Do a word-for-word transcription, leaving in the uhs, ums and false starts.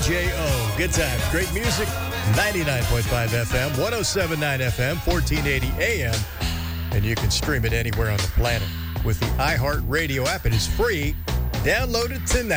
J O. Good time. Great music. ninety-nine point five F M, one oh seven point nine F M, fourteen eighty A M. And you can stream it anywhere on the planet with the iHeartRadio app. It is free. Download it tonight.